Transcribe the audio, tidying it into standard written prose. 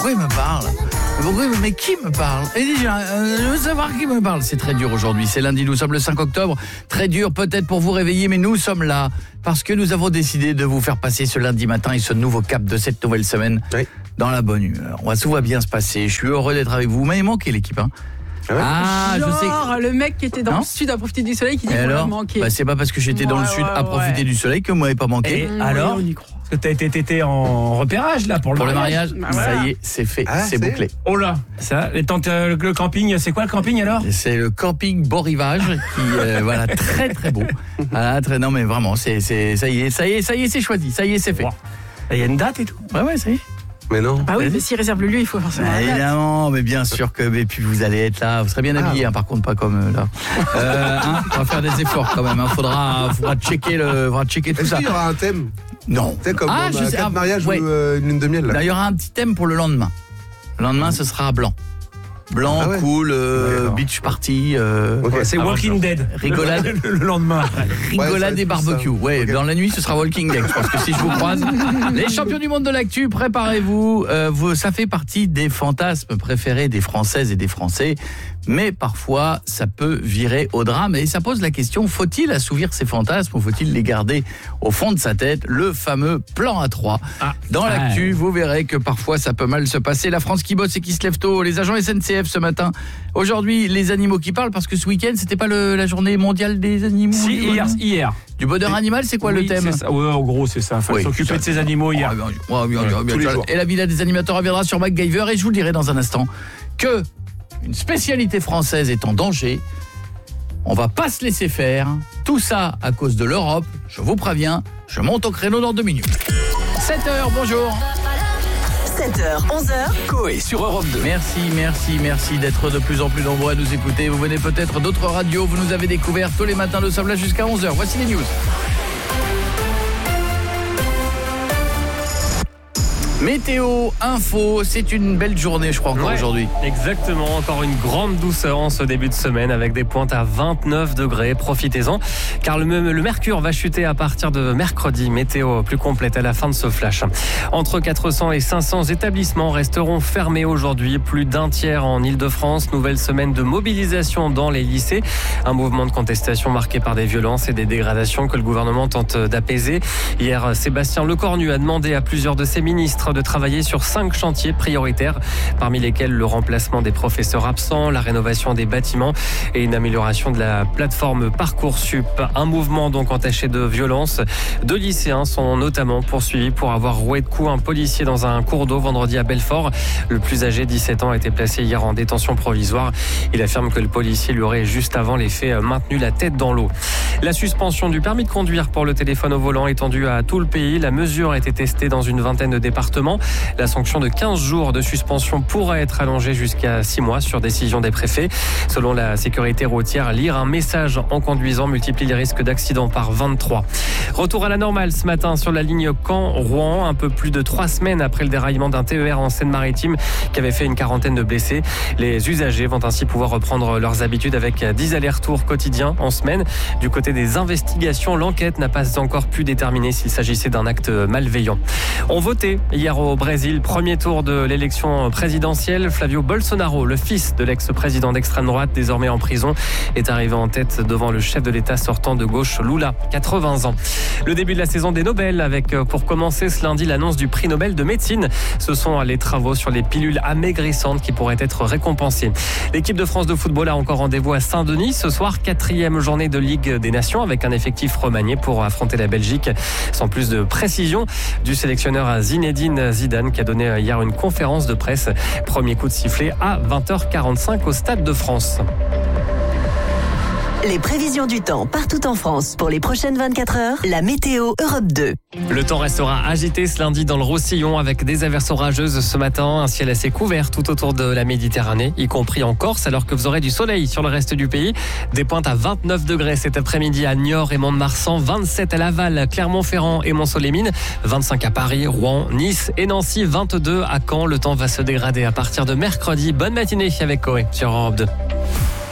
pourquoi il me parle ? Mais qui me parle ? Et je veux savoir qui me parle. C'est très dur aujourd'hui, c'est lundi, nous sommes le 5 octobre. Très dur peut-être pour vous réveiller, mais nous sommes là parce que nous avons décidé de vous faire passer ce lundi matin et ce nouveau cap de cette nouvelle semaine dans la bonne humeur. Tout va bien se passer, je suis heureux d'être avec vous. Vous m'avez manqué l'équipe, hein ? Genre, je sais. Le mec qui était dans le sud à profiter du soleil qui dit qu'on l'a manqué. C'est pas parce que j'étais dans le sud à profiter du soleil que vous m'avez pas manqué. Et alors, on y croit. parce que t'as été en repérage là pour le mariage. Ça y est, c'est fait, c'est bouclé. Oh là, ça, le camping, c'est quoi le camping alors ? C'est le camping Beau Rivage qui très très beau. Non mais vraiment, ça y est, c'est choisi, ça y est, c'est fait. Il y a une date et tout. Ouais, ça y est. Mais non. Bah oui, mais s'il réserve le lieu, il faut forcément. Évidemment, mais bien sûr que. Mais puis vous allez être là. Vous serez bien habillés, par contre, pas comme là. On va faire des efforts quand même. Faudra checker tout Est-ce ça. qu'il y aura un thème ? Non. C'est comme un mariage ou une lune de miel. Là, il y aura un petit thème pour le lendemain. Le lendemain, ce sera blanc. Blanc, cool, beach party. C'est Walking Dead. Rigolade. Le lendemain. Rigolade et barbecue. Dans la nuit, ce sera Walking Dead. Je pense que si je vous croise. Les champions du monde de l'actu, préparez-vous. Ça fait partie des fantasmes préférés des Françaises et des Français. Mais parfois, ça peut virer au drame. Et ça pose la question, faut-il assouvir ces fantasmes ou faut-il les garder au fond de sa tête ? Le fameux plan A3. Dans l'actu, vous verrez que parfois, ça peut mal se passer. La France qui bosse et qui se lève tôt. Les agents SNCF ce matin. Aujourd'hui, les animaux qui parlent, parce que ce week-end, c'était pas la journée mondiale des animaux. Si, hier. Du bonheur animal, c'est quoi le thème ? C'est ça. En gros, c'est ça. Faut s'occuper de ces animaux hier. Tous les jours. Et la villa des animateurs reviendra sur MacGyver. Et je vous le dirai dans un instant que une spécialité française est en danger. On va pas se laisser faire. Tout ça à cause de l'Europe. Je vous préviens, je monte au créneau dans 2 minutes. 7h, bonjour. 7h, 11h. Coé sur Europe 2. Merci d'être de plus en plus nombreux à nous écouter. Vous venez peut-être d'autres radios, vous nous avez découvert tous les matins, nous sommes là jusqu'à 11h. Voici les news. Météo, info, c'est une belle journée je crois encore aujourd'hui. Exactement, encore une grande douceur en ce début de semaine avec des pointes à 29 degrés, profitez-en car le mercure va chuter à partir de mercredi, météo plus complète à la fin de ce flash. Entre 400 et 500 établissements resteront fermés aujourd'hui, plus d'un tiers en Ile-de-France, nouvelle semaine de mobilisation dans les lycées, un mouvement de contestation marqué par des violences et des dégradations que le gouvernement tente d'apaiser. Hier, Sébastien Lecornu a demandé à plusieurs de ses ministres de travailler sur 5 chantiers prioritaires, parmi lesquels le remplacement des professeurs absents, la rénovation des bâtiments et une amélioration de la plateforme Parcoursup. Un mouvement donc entaché de violence. 2 lycéens sont notamment poursuivis pour avoir roué de coups un policier dans un cours d'eau vendredi à Belfort. Le plus âgé, 17 ans, a été placé hier en détention provisoire. Il affirme que le policier lui aurait juste avant les faits maintenu la tête dans l'eau. La suspension du permis de conduire pour le téléphone au volant étendue à tout le pays. La mesure a été testée dans une vingtaine de départements. La sanction de 15 jours de suspension pourrait être allongée jusqu'à 6 mois sur décision des préfets. Selon la sécurité routière, lire un message en conduisant multiplie les risques d'accident par 23. Retour à la normale ce matin sur la ligne Caen-Rouen, un peu plus de 3 semaines après le déraillement d'un TER en Seine-Maritime qui avait fait une quarantaine de blessés. Les usagers vont ainsi pouvoir reprendre leurs habitudes avec 10 allers-retours quotidiens en semaine. Du côté des investigations, l'enquête n'a pas encore pu déterminer s'il s'agissait d'un acte malveillant. On votait hier au Brésil, premier tour de l'élection présidentielle. Flavio Bolsonaro, le fils de l'ex-président d'extrême droite, désormais en prison, est arrivé en tête devant le chef de l'État sortant de gauche, Lula, 80 ans. Le début de la saison des Nobel avec, pour commencer ce lundi, l'annonce du prix Nobel de médecine. Ce sont les travaux sur les pilules amaigrissantes qui pourraient être récompensés. L'équipe de France de football a encore rendez-vous à Saint-Denis. Ce soir, 4e journée de Ligue des Nations avec un effectif remanié pour affronter la Belgique. Sans plus de précision du sélectionneur Zinedine Zidane qui a donné hier une conférence de presse. Premier coup de sifflet à 20h45 au Stade de France. Les prévisions du temps partout en France pour les prochaines 24 heures, la météo Europe 2. Le temps restera agité ce lundi dans le Roussillon avec des averses orageuses ce matin, un ciel assez couvert tout autour de la Méditerranée, y compris en Corse, alors que vous aurez du soleil sur le reste du pays. Des pointes à 29 degrés cet après-midi à Niort et Mont-de-Marsan, 27 à Laval, Clermont-Ferrand et Mont-Solémine, 25 à Paris, Rouen, Nice et Nancy, 22 à Caen. Le temps va se dégrader à partir de mercredi. Bonne matinée avec Coé sur Europe 2.